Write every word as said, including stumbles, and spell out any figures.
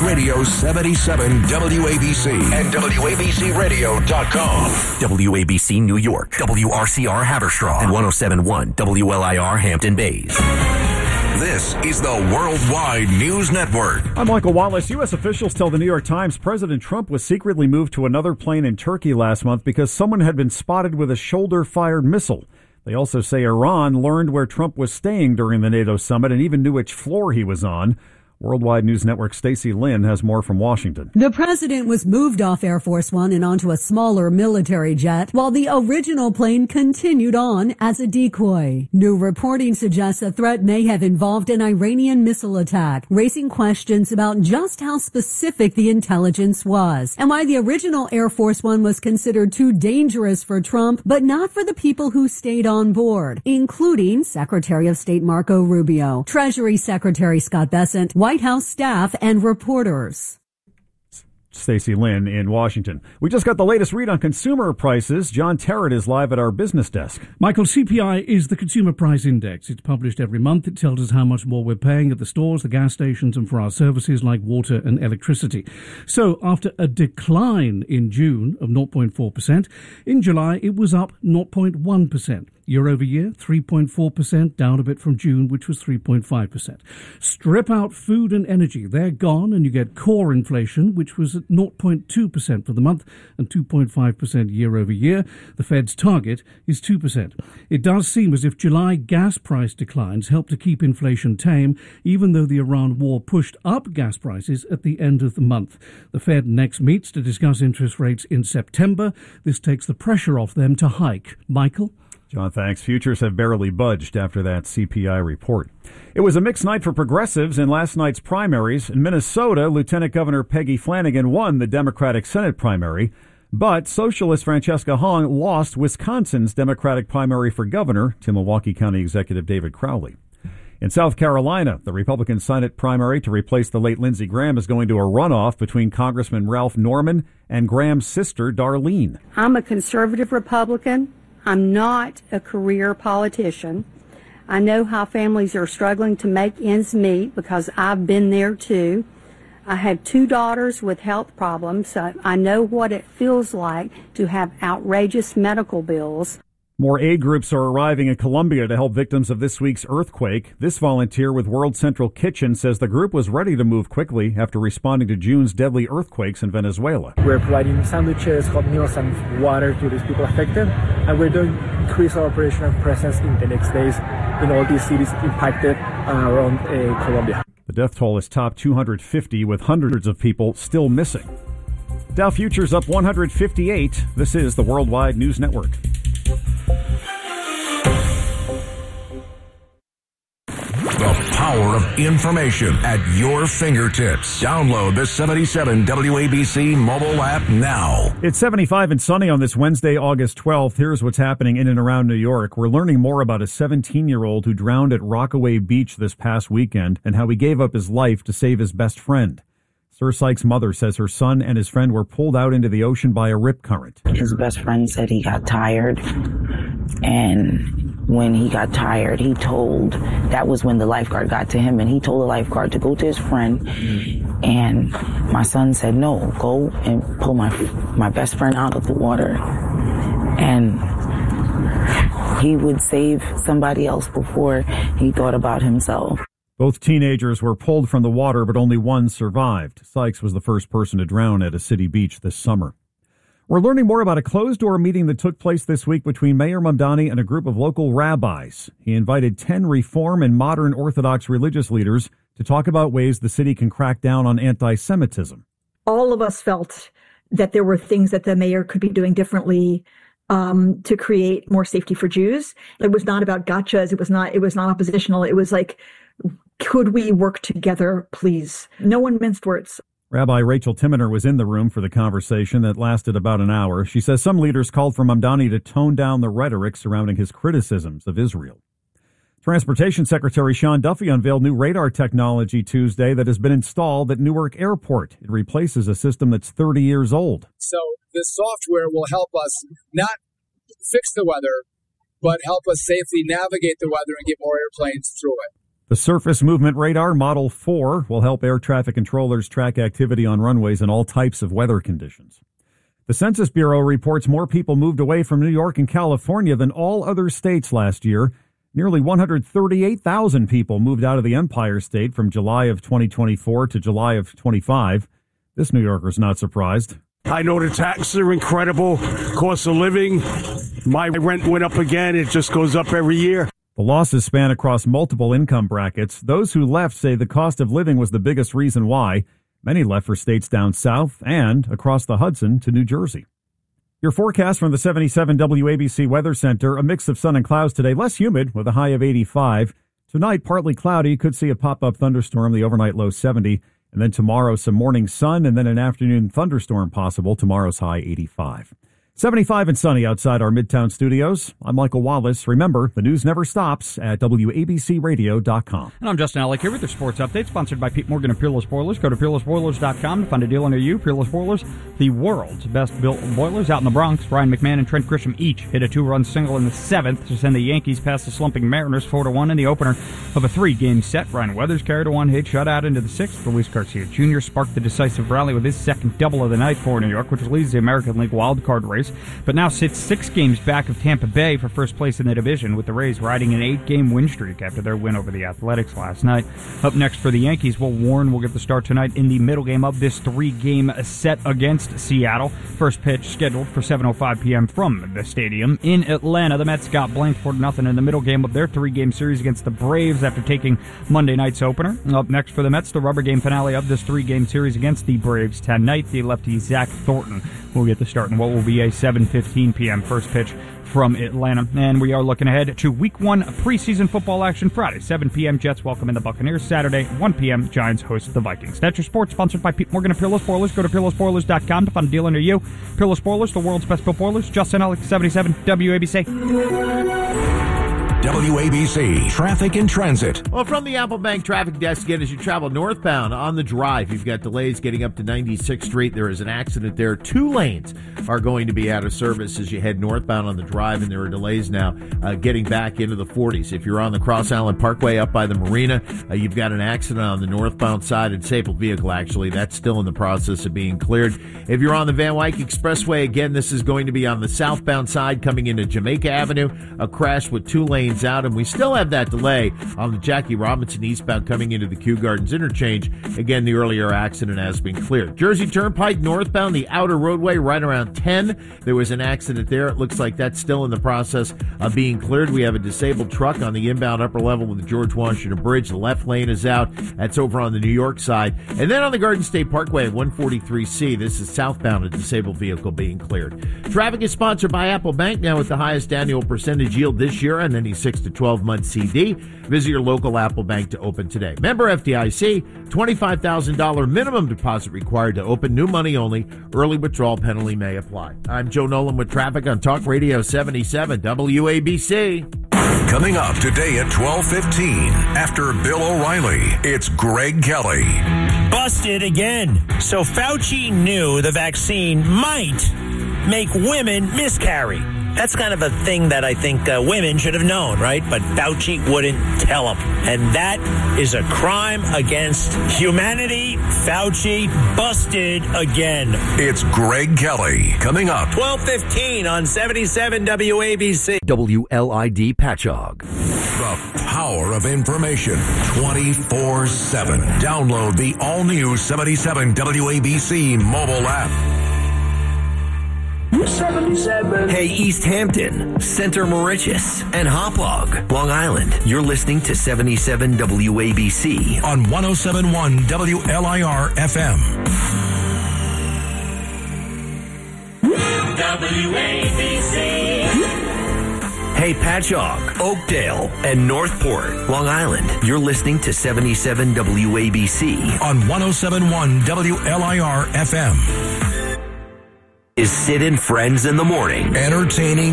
Radio seventy-seven W A B C and W A B C radio dot com. W A B C New York, W R C R Haverstraw, and one oh seven point one W L I R Hampton Bays. This is the Worldwide News Network. I'm Michael Wallace. U S officials tell the New York Times President Trump was secretly moved to another plane in Turkey last month because someone had been spotted with a shoulder-fired missile. They also say Iran learned where Trump was staying during the NATO summit and even knew which floor he was on. Worldwide News Network Stacey Lynn has more from Washington. The president was moved off Air Force One and onto a smaller military jet, while the original plane continued on as a decoy. New reporting suggests the threat may have involved an Iranian missile attack, raising questions about just how specific the intelligence was and why the original Air Force One was considered too dangerous for Trump, but not for the people who stayed on board, including Secretary of State Marco Rubio, Treasury Secretary Scott Bessent, White House staff, and reporters. Stacey Lynn in Washington. We just got the latest read on consumer prices. John Terrett is live at our business desk. Michael, C P I is the Consumer Price Index. It's published every month. It tells us how much more we're paying at the stores, the gas stations, and for our services like water and electricity. So after a decline in June of zero point four percent, in July it was up zero point one percent. Year over year, three point four percent, down a bit from June, which was three point five percent. Strip out food and energy. They're gone, and you get core inflation, which was at zero point two percent for the month and two point five percent year over year. The Fed's target is two percent. It does seem as if July gas price declines helped to keep inflation tame, even though the Iran war pushed up gas prices at the end of the month. The Fed next meets to discuss interest rates in September. This takes the pressure off them to hike. Michael? John, thanks. Futures have barely budged after that C P I report. It was a mixed night for progressives in last night's primaries. In Minnesota, Lieutenant Governor Peggy Flanagan won the Democratic Senate primary, but Socialist Francesca Hong lost Wisconsin's Democratic primary for governor to Milwaukee County Executive David Crowley. In South Carolina, the Republican Senate primary to replace the late Lindsey Graham is going to a runoff between Congressman Ralph Norman and Graham's sister, Darlene. I'm a conservative Republican. I'm not a career politician. I know how families are struggling to make ends meet because I've been there too. I have two daughters with health problems, so I know what it feels like to have outrageous medical bills. More aid groups are arriving in Colombia to help victims of this week's earthquake. This volunteer with World Central Kitchen says the group was ready to move quickly after responding to June's deadly earthquakes in Venezuela. We're providing sandwiches, hot meals, and water to these people affected, and we're doing increase our operational presence in the next days in all these cities impacted uh, around uh, Colombia. The death toll is top two hundred fifty, with hundreds of people still missing. Dow futures up one hundred fifty-eight. This is the Worldwide News Network. The power of information at your fingertips. Download the seventy-seven W A B C mobile app now. It's seventy-five and sunny on this Wednesday, August twelfth. Here's what's happening in and around New York. We're learning more about a seventeen-year-old who drowned at Rockaway Beach this past weekend and how he gave up his life to save his best friend. Sir Sykes' mother says her son and his friend were pulled out into the ocean by a rip current. His best friend said he got tired, and when he got tired, he told, that was when the lifeguard got to him, and he told the lifeguard to go to his friend, and my son said, no, go and pull my my best friend out of the water, and he would save somebody else before he thought about himself. Both teenagers were pulled from the water, but only one survived. Sykes was the first person to drown at a city beach this summer. We're learning more about a closed-door meeting that took place this week between Mayor Mamdani and a group of local rabbis. He invited ten Reform and modern Orthodox religious leaders to talk about ways the city can crack down on anti-Semitism. All of us felt that there were things that the mayor could be doing differently um, to create more safety for Jews. It was not about gotchas. It was not, it was not oppositional. It was like, could we work together, please? No one minced words. Rabbi Rachel Timmener was in the room for the conversation that lasted about an hour. She says some leaders called for Mamdani to tone down the rhetoric surrounding his criticisms of Israel. Transportation Secretary Sean Duffy unveiled new radar technology Tuesday that has been installed at Newark Airport. It replaces a system that's thirty years old. So this software will help us not fix the weather, but help us safely navigate the weather and get more airplanes through it. The Surface Movement Radar Model four will help air traffic controllers track activity on runways in all types of weather conditions. The Census Bureau reports more people moved away from New York and California than all other states last year. Nearly one hundred thirty-eight thousand people moved out of the Empire State from July of twenty twenty-four to July of twenty-five. This New Yorker's not surprised. I know the taxes are incredible, cost of living. My rent went up again. It just goes up every year. The losses span across multiple income brackets. Those who left say the cost of living was the biggest reason why. Many left for states down south and across the Hudson to New Jersey. Your forecast from the seventy-seven W A B C Weather Center, a mix of sun and clouds today, less humid with a high of eighty-five. Tonight, partly cloudy, could see a pop-up thunderstorm, the overnight low seventy. And then tomorrow, some morning sun and then an afternoon thunderstorm possible. Tomorrow's high eighty-five. seventy-five and sunny outside our Midtown studios. I'm Michael Wallace. Remember, the news never stops at W A B C radio dot com. And I'm Justin Alec here with your sports update, sponsored by Pete Morgan and Peerless Boilers. Go to peerless boilers dot com to find a deal near you. Peerless Boilers, the world's best-built boilers out in the Bronx. Ryan McMahon and Trent Grisham each hit a two-run single in the seventh to send the Yankees past the slumping Mariners four to one in the opener of a three-game set. Ryan Weathers carried a one-hit shutout into the sixth. Luis Garcia Junior sparked the decisive rally with his second double of the night for New York, which leads the American League wildcard race, but now sits six games back of Tampa Bay for first place in the division, with the Rays riding an eight-game win streak after their win over the Athletics last night. Up next for the Yankees, Will Warren will get the start tonight in the middle game of this three-game set against Seattle. First pitch scheduled for seven oh five p.m. from the stadium in Atlanta. The Mets got blanked four to nothing in the middle game of their three-game series against the Braves after taking Monday night's opener. Up next for the Mets, the rubber game finale of this three-game series against the Braves tonight. The lefty Zach Thornton will get the start in what will be a seven fifteen p.m. first pitch from Atlanta. And we are looking ahead to week one preseason football action Friday, seven p.m. Jets welcome in the Buccaneers. Saturday, one p.m. Giants host the Vikings. That's your sports, sponsored by Pete Morgan and Peerless Boilers. Go to peerless boilers dot com to find a deal near you. Peerless Boilers, the world's best built boilers. Justin Alec, seventy-seven W A B C. W A B C Traffic and Transit. Well, from the Apple Bank traffic desk again, as you travel northbound on the drive, you've got delays getting up to ninety-sixth Street. There is an accident there. Two lanes are going to be out of service as you head northbound on the drive, and there are delays now uh, getting back into the forties. If you're on the Cross Island Parkway up by the marina, uh, you've got an accident on the northbound side, a disabled vehicle, actually. That's still in the process of being cleared. If you're on the Van Wyck Expressway, again, this is going to be on the southbound side coming into Jamaica Avenue. A crash with two lanes out, and we still have that delay on the Jackie Robinson eastbound coming into the Kew Gardens interchange. Again, the earlier accident has been cleared. Jersey Turnpike northbound, the outer roadway right around ten. There was an accident there. It looks like that's still in the process of being cleared. We have a disabled truck on the inbound upper level with the George Washington Bridge. The left lane is out. That's over on the New York side. And then on the Garden State Parkway at one forty-three C, this is southbound, a disabled vehicle being cleared. Traffic is sponsored by Apple Bank, now with the highest annual percentage yield this year on any six to twelve month C D. Visit your local Apple Bank to open today. Member F D I C, twenty-five thousand dollars minimum deposit required to open. New money only. Early withdrawal penalty may apply. I'm Joe Nolan with traffic on Talk Radio seventy-seven W A B C. Coming up today at twelve fifteen, after Bill O'Reilly, it's Greg Kelly. Busted again. So Fauci knew the vaccine might make women miscarry. That's kind of a thing that I think uh, women should have known, right? But Fauci wouldn't tell them. And that is a crime against humanity. Fauci busted again. It's Greg Kelly. Coming up. twelve fifteen on seventy-seven W A B C. W L I D Patchogue. The power of information twenty-four seven. Download the all-new seventy-seven W A B C mobile app. seventy-seven. Hey, East Hampton, Center Mauritius, and Hauppauge, Long Island. You're listening to seventy-seven W A B C on one oh seven point one W L I R F M. W A B C. Hey, Patchogue, Oakdale, and Northport, Long Island. You're listening to seventy-seven W A B C on one oh seven point one W L I R F M. Is Sid and Friends in the Morning. Entertaining